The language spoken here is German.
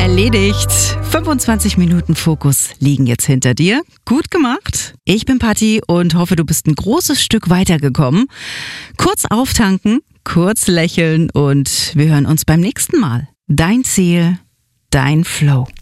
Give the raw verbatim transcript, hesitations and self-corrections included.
Erledigt. fünfundzwanzig Minuten Fokus liegen jetzt hinter dir. Gut gemacht. Ich bin Patti und hoffe, du bist ein großes Stück weitergekommen. Kurz auftanken, kurz lächeln und wir hören uns beim nächsten Mal. Dein Ziel, dein Flow.